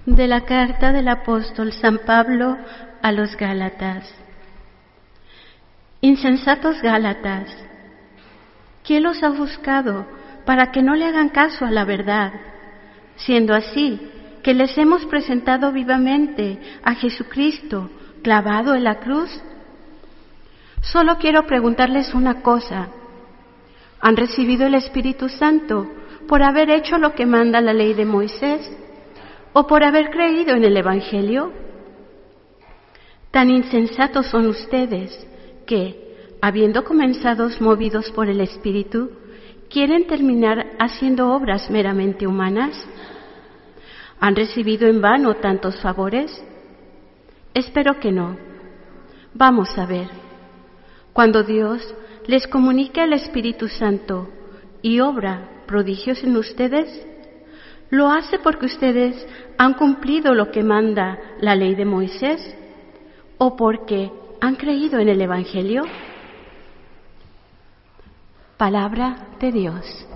De la carta del apóstol San Pablo a los Gálatas. Insensatos Gálatas, ¿quién los ha buscado para que no le hagan caso a la verdad? Siendo así, que les hemos presentado vivamente a Jesucristo clavado en la cruz. Solo quiero preguntarles una cosa. ¿Han recibido el Espíritu Santo por haber hecho lo que manda la ley de Moisés o por haber creído en el Evangelio? Tan insensatos son ustedes que, habiendo comenzado movidos por el Espíritu, ¿quieren terminar haciendo obras meramente humanas? ¿Han recibido en vano tantos favores? Espero que no. Vamos a ver. Cuando Dios les comunica el Espíritu Santo y obra prodigios en ustedes, ¿lo hace porque ustedes han cumplido lo que manda la ley de Moisés o porque han creído en el Evangelio? Palabra de Dios.